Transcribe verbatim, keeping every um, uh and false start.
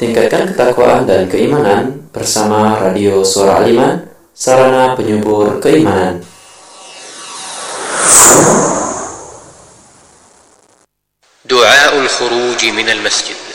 tingkatkan ketakwaan dan keimanan bersama Radio Suara Al-Iman, sarana penyubur keimanan. دعاء الخروج من المسجد.